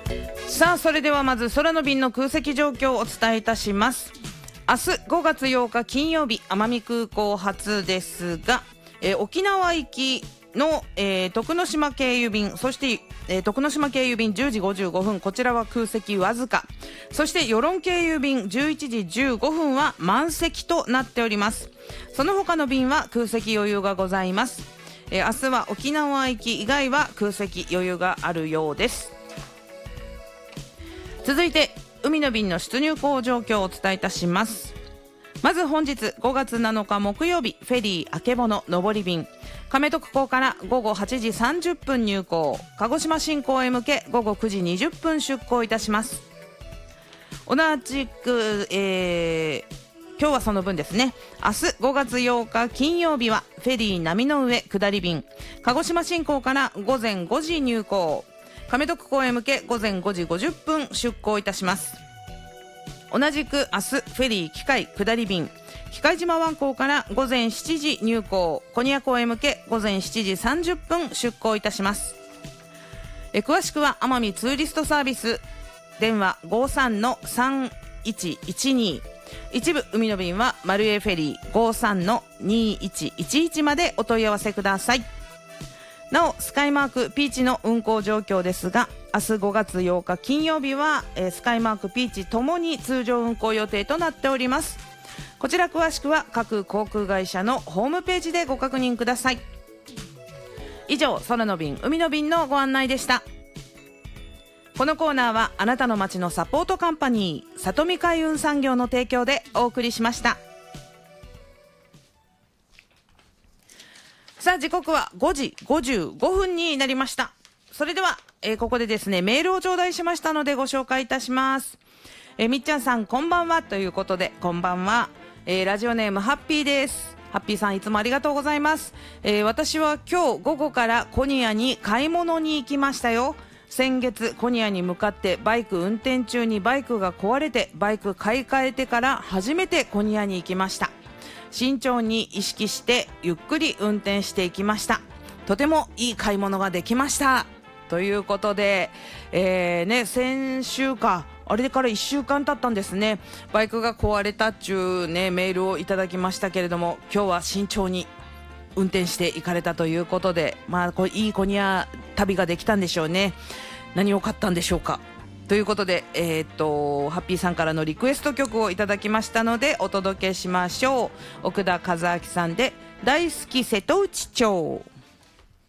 さあ、それではまず空の便の空席状況をお伝えいたします。明日5月8日金曜日、奄美空港発ですが、沖縄行きの、徳之島経由便、そして、徳之島経由便10時55分、こちらは空席わずか。そして与論経由便11時15分は満席となっております。その他の便は空席余裕がございます。明日は沖縄行き以外は空席余裕があるようです。続いて海の便の出入港状況をお伝えいたします。まず本日5月7日木曜日、フェリーあけぼの上り便、亀徳港から午後8時30分入港、鹿児島新港へ向け午後9時20分出港いたします。同じく、今日はその分ですね。明日5月8日金曜日はフェリー波の上下り便、鹿児島新港から午前5時入港、亀徳港へ向け午前5時50分出港いたします。同じく明日フェリー機械下り便、機械島湾港から午前7時入港、古仁屋港へ向け午前7時30分出港いたします。詳しくは奄美ツーリストサービス電話 53-3112、 一部海の便はマルエフェリー 53-2111 までお問い合わせください。なおスカイマークピーチの運航状況ですが、明日5月8日金曜日は、スカイマークピーチともに通常運航予定となっております。こちら詳しくは各航空会社のホームページでご確認ください。以上、空の便海の便のご案内でした。このコーナーはあなたの街のサポートカンパニー里見海運産業の提供でお送りしました。さあ、時刻は5時55分になりました。それでは、ここでですねメールを頂戴しましたのでご紹介いたします。みっちゃんさんこんばんはということで、こんばんは。ラジオネームハッピーです。ハッピーさんいつもありがとうございます。私は今日午後からコニアに買い物に行きましたよ。先月コニアに向かってバイク運転中にバイクが壊れてバイク買い替えてから初めてコニアに行きました。慎重に意識してゆっくり運転していきました。とてもいい買い物ができましたということで、先週かあれから1週間経ったんですね。バイクが壊れたっちゅうねメールをいただきましたけれども、今日は慎重に運転していかれたということで、これいいコニア旅ができたんでしょうね。何を買ったんでしょうかということで、ハッピーさんからのリクエスト曲をいただきましたのでお届けしましょう。奥田和明さんで大好き瀬戸内町。